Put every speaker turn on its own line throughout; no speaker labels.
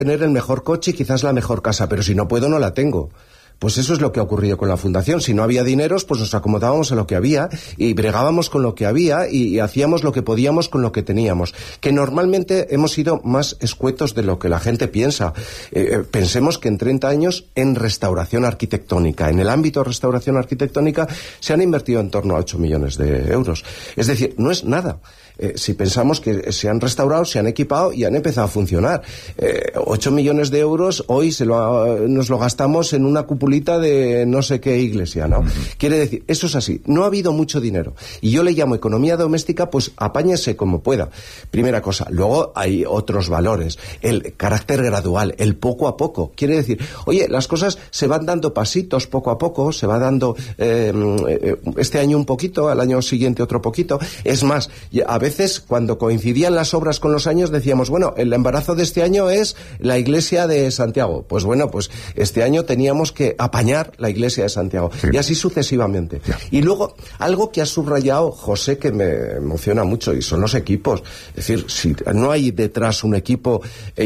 tener el mejor coche y quizás la mejor casa, pero si no puedo, no la tengo. Pues eso es lo que ha ocurrido con la fundación. Si no había dineros, pues nos acomodábamos a lo que había y bregábamos con lo que había y hacíamos lo que podíamos con lo que teníamos. Que normalmente hemos sido más escuetos de lo que la gente piensa. Pensemos que en 30 años en restauración arquitectónica, en el ámbito de restauración arquitectónica, se han invertido en torno a 8 millones de euros. Es decir, no es nada. Si pensamos que se han restaurado, se han equipado y han empezado a funcionar. 8 millones de euros hoy nos lo gastamos en una cupulita de no sé qué iglesia, ¿no? Quiere decir, eso es así. No ha habido mucho dinero. Y yo le llamo economía doméstica, pues apáñese como pueda. Primera cosa. Luego hay otros valores. El carácter gradual, el poco a poco. Quiere decir, oye, las cosas se van dando pasitos poco a poco, se va dando este año un poquito, al año siguiente otro poquito. Es más, a veces cuando coincidían las obras con los años decíamos, bueno, el embarazo de este año es la iglesia de Santiago. Pues bueno, pues este año teníamos que apañar la iglesia de Santiago. Sí. Y así sucesivamente. Ya. Y luego, algo que ha subrayado José que me emociona mucho, y son los equipos. Es decir, si no hay detrás un equipo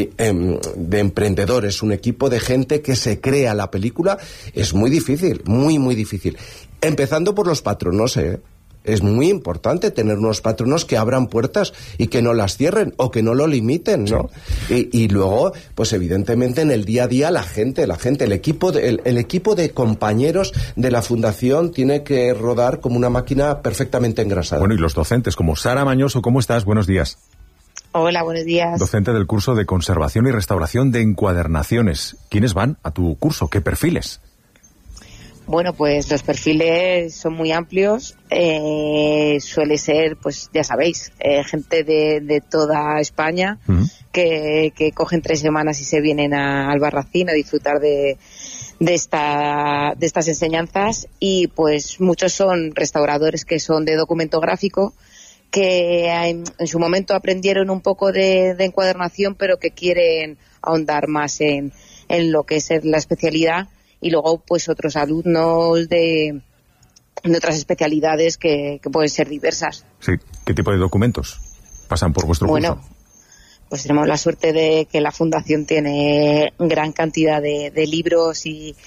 de emprendedores, un equipo de gente que se crea la película, es muy difícil, muy, muy difícil. Empezando por los patronos, Es muy importante tener unos patronos que abran puertas y que no las cierren o que no lo limiten, ¿no? Sí. Y luego, pues evidentemente en el día a día la gente, el equipo de compañeros de la fundación tiene que rodar como una máquina perfectamente engrasada.
Bueno, y los docentes, como Sara Mañoso, ¿cómo estás? Buenos días.
Hola, buenos días.
Docente del curso de conservación y restauración de encuadernaciones. ¿Quiénes van a tu curso? ¿Qué perfiles?
Bueno, pues los perfiles son muy amplios, suele ser, pues ya sabéis, gente de toda España que cogen 3 semanas y se vienen a Albarracín a disfrutar de estas enseñanzas, y pues muchos son restauradores que son de documento gráfico, que en su momento aprendieron un poco de encuadernación, pero que quieren ahondar más en lo que es la especialidad. Y luego, pues, otros alumnos de otras especialidades que pueden ser diversas.
Sí. ¿Qué tipo de documentos pasan por vuestro curso?
Bueno, pues tenemos la suerte de que la Fundación tiene gran cantidad de libros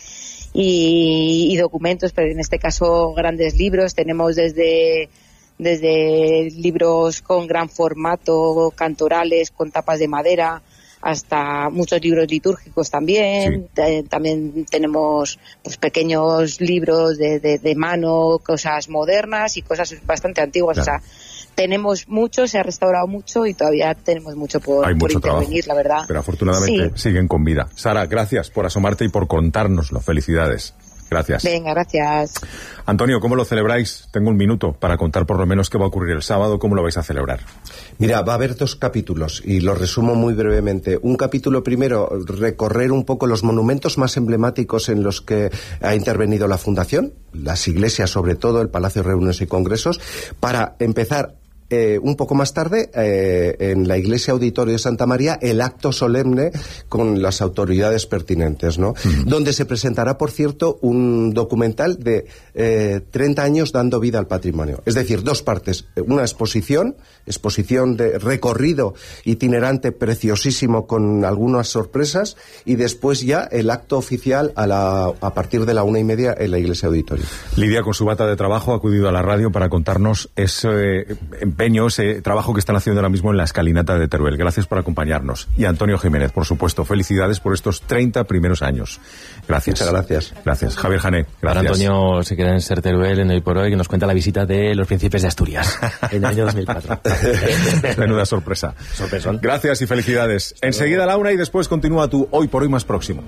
y documentos, pero en este caso grandes libros. Tenemos desde libros con gran formato, cantorales, con tapas de madera, hasta muchos libros litúrgicos también. Sí. También tenemos pues pequeños libros de mano, cosas modernas y cosas bastante antiguas. Claro. O sea, tenemos mucho, se ha restaurado mucho y todavía tenemos mucho por intervenir, trabajo, la verdad.
Pero afortunadamente siguen con vida. Sara, gracias por asomarte y por contárnoslo. Felicidades. Gracias.
Venga, gracias.
Antonio, ¿cómo lo celebráis? Tengo un minuto para contar por lo menos qué va a ocurrir el sábado. ¿Cómo lo vais a celebrar?
Mira, va a haber 2 capítulos y los resumo muy brevemente. Un capítulo primero, recorrer un poco los monumentos más emblemáticos en los que ha intervenido la Fundación, las iglesias sobre todo, el Palacio de Reuniones y Congresos, para empezar un poco más tarde, en la Iglesia Auditorio de Santa María, el acto solemne con las autoridades pertinentes, ¿no? Donde se presentará, por cierto, un documental de 30 años dando vida al patrimonio. Es decir, 2 partes. Una exposición de recorrido itinerante preciosísimo con algunas sorpresas, y después ya el acto oficial a partir de la 1:30 en la Iglesia Auditorio.
Lidia, con su bata de trabajo, ha acudido a la radio para contarnos ese ese trabajo que están haciendo ahora mismo en la escalinata de Teruel. Gracias por acompañarnos. Y Antonio Jiménez, por supuesto, felicidades por estos 30 primeros años. Gracias.
Muchas gracias.
Gracias. Javier Jané, gracias.
Ahora Antonio se queda en Ser Teruel en Hoy por Hoy, que nos cuenta la visita de los príncipes de Asturias en el año 2004.
Menuda sorpresa.
Sorpresón.
Gracias y felicidades. Enseguida la 1 y después continúa tu Hoy por Hoy más próximo.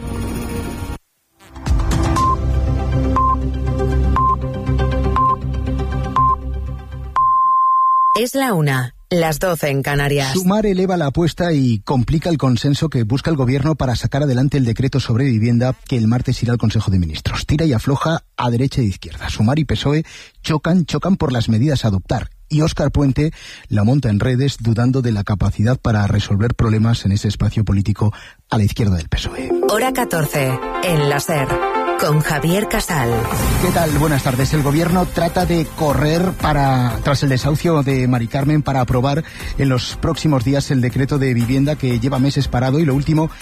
Es la 1, las 12 en Canarias.
Sumar eleva la apuesta y complica el consenso que busca el gobierno para sacar adelante el decreto sobre vivienda que el martes irá al Consejo de Ministros. Tira y afloja a derecha e izquierda. Sumar y PSOE chocan por las medidas a adoptar. Y Óscar Puente la monta en redes dudando de la capacidad para resolver problemas en ese espacio político a la izquierda del PSOE.
Hora 14, en la SER. con Javier Casal.
¿Qué tal? Buenas tardes. El gobierno trata de correr tras el desahucio de Mari Carmen para aprobar en los próximos días el decreto de vivienda que lleva meses parado, y lo último